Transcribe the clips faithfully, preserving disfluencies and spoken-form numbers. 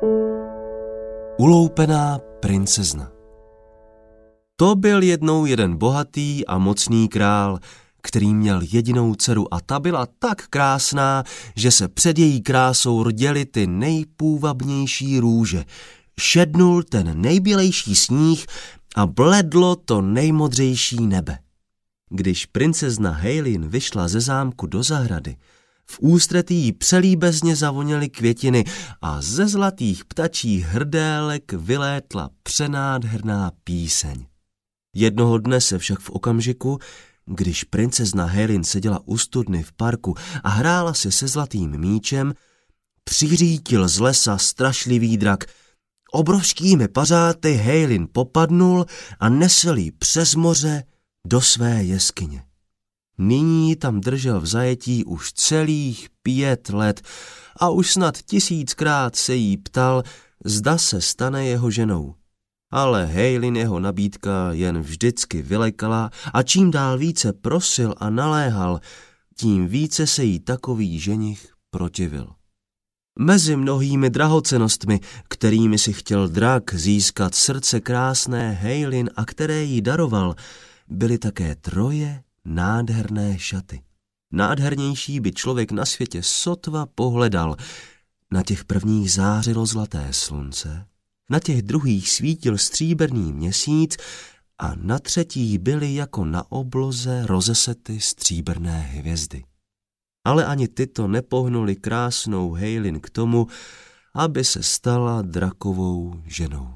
Uloupená princezna. To byl jednou jeden bohatý a mocný král, který měl jedinou dceru a ta byla tak krásná, že se před její krásou rděly ty nejpůvabnější růže. Šednul ten nejbělejší sníh a bledlo to nejmodřejší nebe. Když princezna Heilin vyšla ze zámku do zahrady, v ústretí jí přelíbezně zavoněly květiny a ze zlatých ptačích hrdélek vylétla přenádherná píseň. Jednoho dne se však v okamžiku, když princezna Heilin seděla u studny v parku a hrála si se zlatým míčem, přiřítil z lesa strašlivý drak. Obrovskými pařáty Heilin popadnul a nesl jí přes moře do své jeskyně. Nyní ji tam držel v zajetí už celých pět let a už snad tisíckrát se jí ptal, zda se stane jeho ženou. Ale Heilin jeho nabídka jen vždycky vylekala a čím dál více prosil a naléhal, tím více se jí takový ženich protivil. Mezi mnohými drahocennostmi, kterými si chtěl drak získat srdce krásné Heilin a které jí daroval, byly také troje nádherné šaty. Nádhernější by člověk na světě sotva pohledal. Na těch prvních zářilo zlaté slunce, na těch druhých svítil stříbrný měsíc a na třetích byly jako na obloze rozesety stříbrné hvězdy. Ale ani tyto nepohnuli krásnou Heilin k tomu, aby se stala drakovou ženou.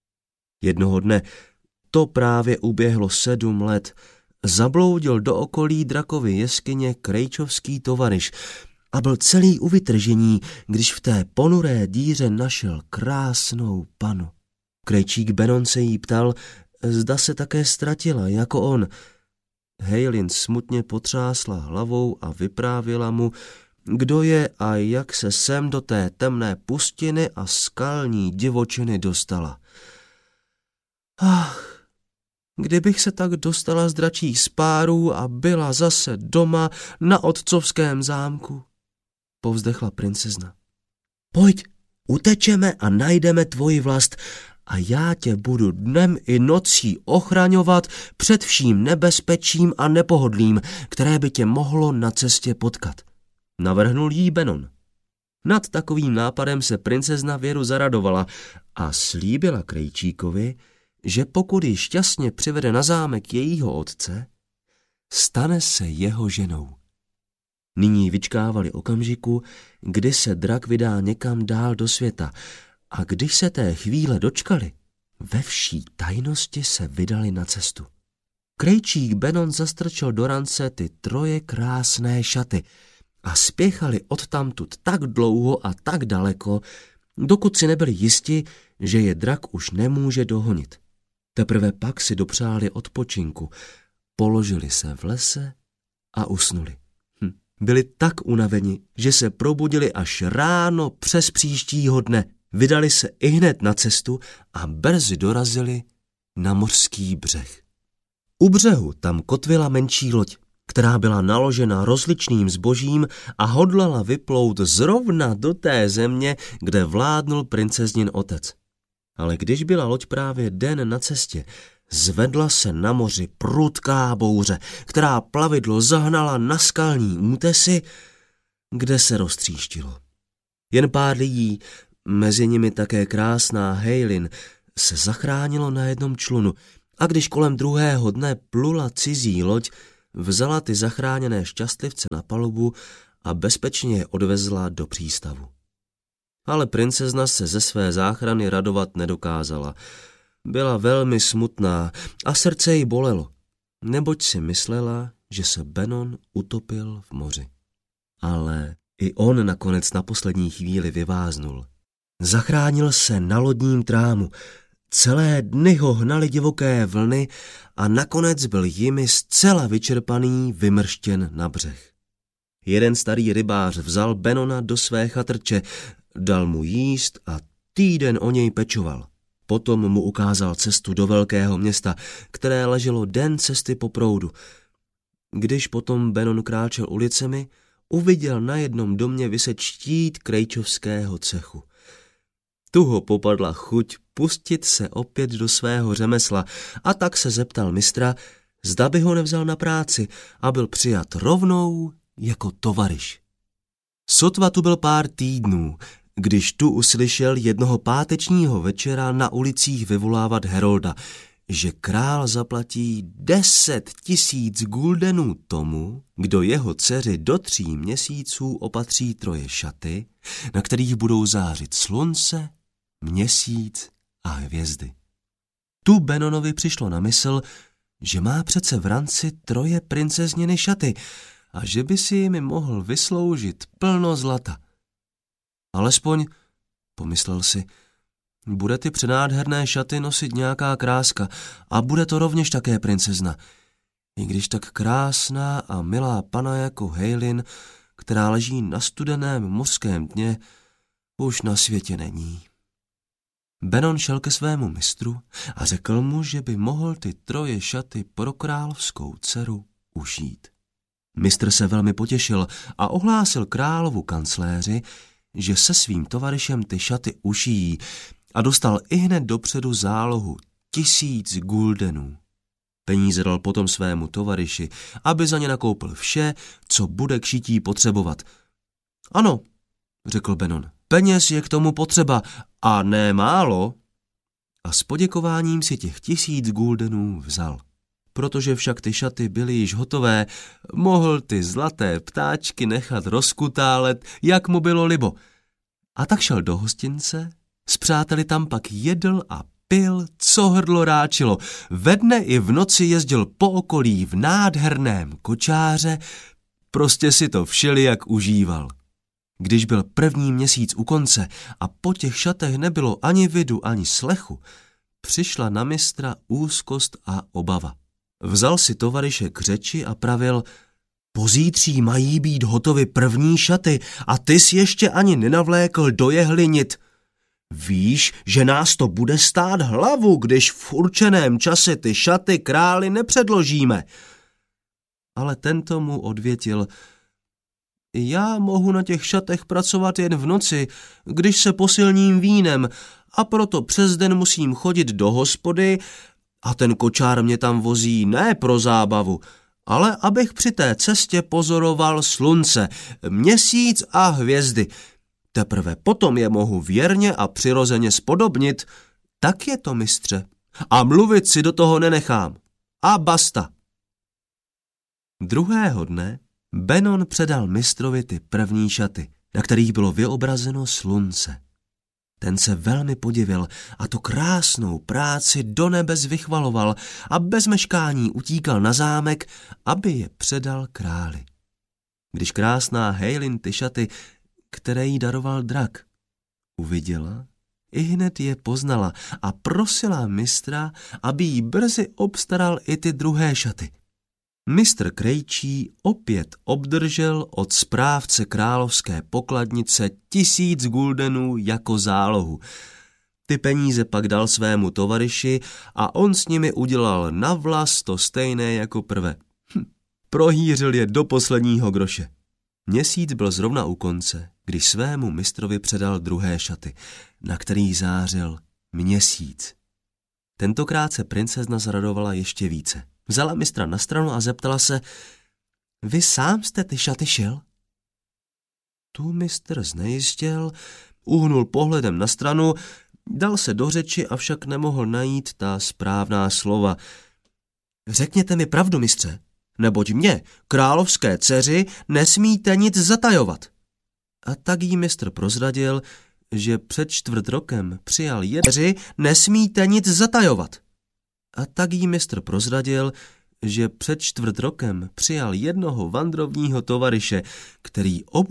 Jednoho dne, to právě uběhlo sedm let, zabloudil do okolí drakovy jeskyně krejčovský tovaryš a byl celý u vytržení, když v té ponuré díře našel krásnou panu. Krejčík Benon se jí ptal, zda se také ztratila jako on. Heilin smutně potřásla hlavou a vyprávěla mu, kdo je a jak se sem do té temné pustiny a skalní divočiny dostala. Ach, kdybych se tak dostala z dračích spárů a byla zase doma na otcovském zámku, povzdechla princezna. Pojď, utečeme a najdeme tvoji vlast a já tě budu dnem i nocí ochraňovat před vším nebezpečím a nepohodlím, které by tě mohlo na cestě potkat. Navrhnul jí Benon. Nad takovým nápadem se princezna Věru zaradovala a slíbila krejčíkovi, že pokud ji šťastně přivede na zámek jejího otce, stane se jeho ženou. Nyní vyčkávali okamžiku, kdy se drak vydá někam dál do světa a když se té chvíle dočkali, ve vší tajnosti se vydali na cestu. Krejčík Benon zastrčil do rance ty troje krásné šaty a spěchali odtamtud tak dlouho a tak daleko, dokud si nebyli jisti, že je drak už nemůže dohonit. Teprve pak si dopřáli odpočinku, položili se v lese a usnuli. Hm. Byli tak unaveni, že se probudili až ráno přes příštího dne. Vydali se ihned na cestu a brzy dorazili na mořský břeh. U břehu tam kotvila menší loď, která byla naložena rozličným zbožím a hodlala vyplout zrovna do té země, kde vládnul princeznin otec. Ale když byla loď právě den na cestě, zvedla se na moři prudká bouře, která plavidlo zahnala na skalní útesy, kde se roztříštilo. Jen pár lidí, mezi nimi také krásná Heilin, se zachránilo na jednom člunu a když kolem druhého dne plula cizí loď, vzala ty zachráněné šťastlivce na palubu a bezpečně je odvezla do přístavu. Ale princezna se ze své záchrany radovat nedokázala. Byla velmi smutná a srdce jí bolelo, neboť si myslela, že se Benon utopil v moři. Ale i on nakonec na poslední chvíli vyváznul. Zachránil se na lodním trámu, celé dny ho hnaly divoké vlny a nakonec byl jimi zcela vyčerpaný vymrštěn na břeh. Jeden starý rybář vzal Benona do své chatrče, dal mu jíst a týden o něj pečoval. Potom mu ukázal cestu do velkého města, které leželo den cesty po proudu. Když potom Benon kráčel ulicemi, uviděl na jednom domě viset štít krejčovského cechu. Tu ho popadla chuť pustit se opět do svého řemesla a tak se zeptal mistra, zda by ho nevzal na práci a byl přijat rovnou jako tovaryš. Sotva tu byl pár týdnů, když tu uslyšel jednoho pátečního večera na ulicích vyvolávat herolda, že král zaplatí deset tisíc guldenů tomu, kdo jeho dceři do tří měsíců opatří troje šaty, na kterých budou zářit slunce, měsíc a hvězdy. Tu Benonovi přišlo na mysl, že má přece v ranci troje princezněny šaty a že by si jimi mohl vysloužit plno zlata. Alespoň, pomyslel si, bude ty přenádherné šaty nosit nějaká kráska a bude to rovněž také princezna. I když tak krásná a milá pana jako Heilin, která leží na studeném mořském dně, už na světě není. Benon šel ke svému mistru a řekl mu, že by mohl ty troje šaty pro královskou dceru ušít. Mistr se velmi potěšil a ohlásil královu kancléři, že se svým tovaryšem ty šaty ušijí a dostal ihned dopředu zálohu tisíc guldenů. Peníze dal potom svému tovaryši, aby za ně nakoupil vše, co bude k šití potřebovat. Ano, řekl Benon, peněz je k tomu potřeba a ne málo. A s poděkováním si těch tisíc guldenů vzal. Protože však ty šaty byly již hotové, mohl ty zlaté ptáčky nechat rozkutálet, jak mu bylo libo. A tak šel do hostince, s přáteli tam pak jedl a pil, co hrdlo ráčilo. Ve dne i v noci jezdil po okolí v nádherném kočáře, prostě si to všelijak užíval. Když byl první měsíc u konce a po těch šatech nebylo ani vidu, ani slechu, přišla na mistra úzkost a obava. Vzal si tovaryše k řeči a pravil, pozítří mají být hotovy první šaty a ty jsi ještě ani nenavlékl do jehlinit. Víš, že nás to bude stát hlavu, když v určeném čase ty šaty králi nepředložíme. Ale tento mu odvětil, já mohu na těch šatech pracovat jen v noci, když se posilním vínem, a proto přes den musím chodit do hospody a ten kočár mě tam vozí ne pro zábavu, ale abych při té cestě pozoroval slunce, měsíc a hvězdy. Teprve potom je mohu věrně a přirozeně spodobnit. Tak je to, mistře. A mluvit si do toho nenechám. A basta. Druhého dne Benon předal mistrovi ty první šaty, na kterých bylo vyobrazeno slunce. Ten se velmi podivil a tu krásnou práci do nebes vychvaloval a bez meškání utíkal na zámek, aby je předal králi. Když krásná Heilin ty šaty, které jí daroval drak, uviděla, ihned je poznala a prosila mistra, aby jí brzy obstaral i ty druhé šaty. Mistr Krejčí opět obdržel od správce královské pokladnice tisíc guldenů jako zálohu. Ty peníze pak dal svému tovaryši a on s nimi udělal navlas to stejné jako prve. Hm, prohýřil je do posledního groše. Měsíc byl zrovna u konce, když svému mistrovi předal druhé šaty, na kterých zářil měsíc. Tentokrát se princezna zaradovala ještě více. Vzala mistra na stranu a zeptala se, vy sám jste ty šaty šil? Tu mistr znejistěl, uhnul pohledem na stranu, dal se do řeči, avšak nemohl najít ta správná slova. Řekněte mi pravdu, mistře, neboť mě, královské dceři, nesmíte nic zatajovat. A tak jí mistr prozradil, že před čtvrt rokem přijal jedři, nesmíte nic zatajovat. A tak jí mistr prozradil, že před čtvrt rokem přijal jednoho vandrovního tovaryše, který obu